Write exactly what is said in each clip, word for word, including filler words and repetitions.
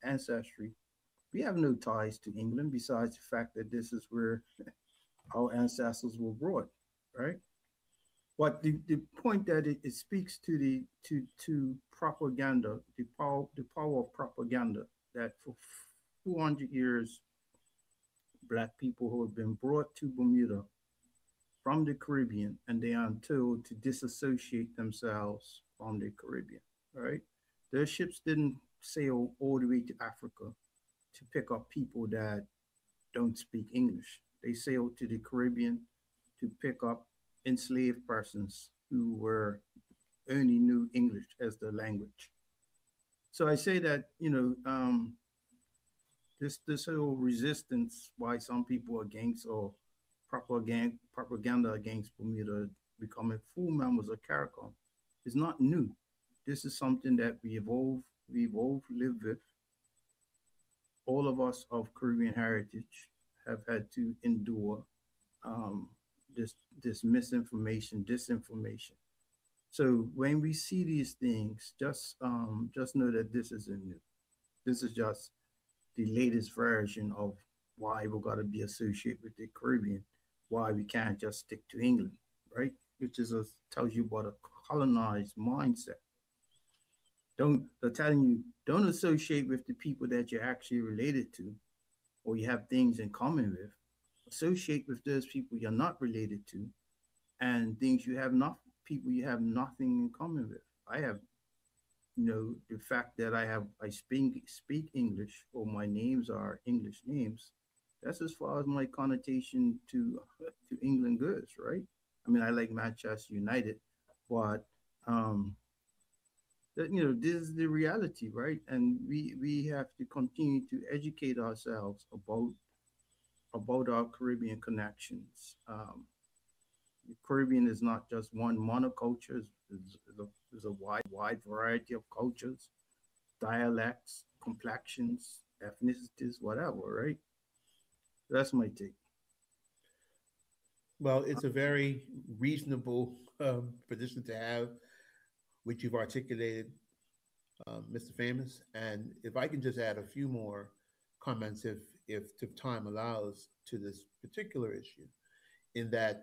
ancestry, we have no ties to England besides the fact that this is where our ancestors were brought, right? But the, the point that it, it speaks to the to to propaganda, the power the power of propaganda that for four hundred years, black people who have been brought to Bermuda from the Caribbean and they are told to disassociate themselves from the Caribbean, right? Their ships didn't sail all the way to Africa to pick up people that don't speak English. They sailed to the Caribbean to pick up enslaved persons who were only knew English as their language. So I say that you know um, this this whole resistance why some people against or propaganda propaganda against Bermuda becoming full members of CARICOM is not new. This is something that we evolve we evolve live with. All of us of Caribbean heritage have had to endure um, this this misinformation, disinformation. So when we see these things, just um, just know that this isn't new. This is just the latest version of why we're going to be associated with the Caribbean, why we can't just stick to England, right? Which is a, tells you about a colonized mindset. Don't they're telling you don't associate with the people that you're actually related to or you have things in common with. Associate with those people you're not related to and things you have not people you have nothing in common with. I have, you know, the fact that I have I speak speak English or my names are English names. That's as far as my connotation to to England goes, right? I mean, I like Manchester United, but um, that you know this is the reality, right? And we we have to continue to educate ourselves about about our Caribbean connections. Um, the Caribbean is not just one monoculture; it's, it's, a, it's a wide wide variety of cultures, dialects, complexions, ethnicities, whatever, right? That's my take. Well, it's a very reasonable um, position to have, which you've articulated, um, mister Famous. And if I can just add a few more comments, if if, if time allows, to this particular issue, in that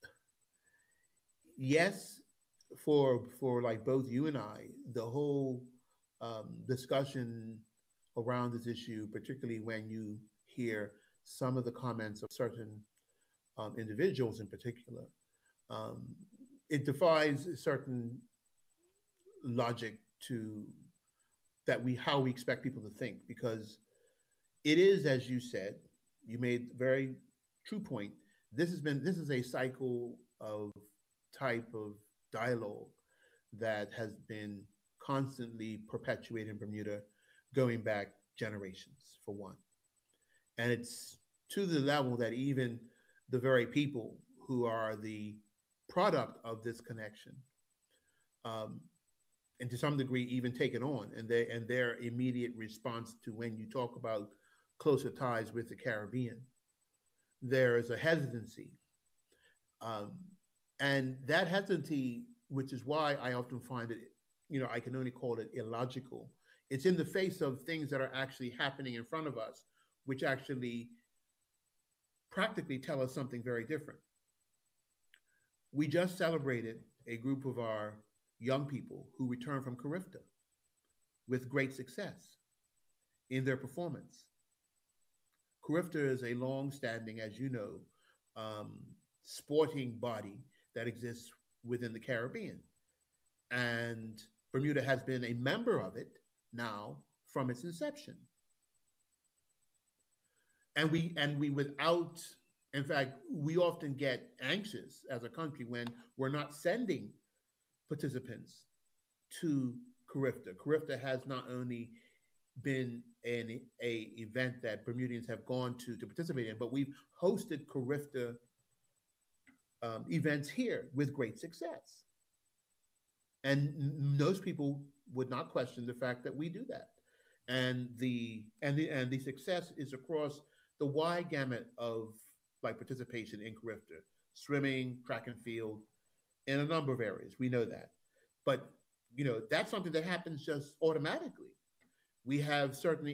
yes, for for like both you and I, the whole um, discussion around this issue, particularly when you hear some of the comments of certain um, individuals in particular, um, it defies certain logic to that we how we expect people to think, because it is, as you said, you made a very true point. This has been this is a cycle of type of dialogue that has been constantly perpetuated in Bermuda, going back generations, for one. And it's to the level that even the very people who are the product of this connection, um, and to some degree even take it on, and they and their immediate response to when you talk about closer ties with the Caribbean, there is a hesitancy, um, and that hesitancy, which is why I often find it, you know, I can only call it illogical. It's in the face of things that are actually happening in front of us, which actually practically tell us something very different. We just celebrated a group of our young people who returned from Carifta with great success in their performance. Carifta is a long-standing, as you know, um, sporting body that exists within the Caribbean. And Bermuda has been a member of it now from its inception. And we and we without, in fact, we often get anxious as a country when we're not sending participants to Carifta. Carifta has not only been an a event that Bermudians have gone to to participate in, but we've hosted Carifta um, events here with great success. And most people would not question the fact that we do that. And the and the and the success is across the wide gamut of like participation in Carifta, swimming, track and field, in a number of areas. We know that. But you know, that's something that happens just automatically. We have certain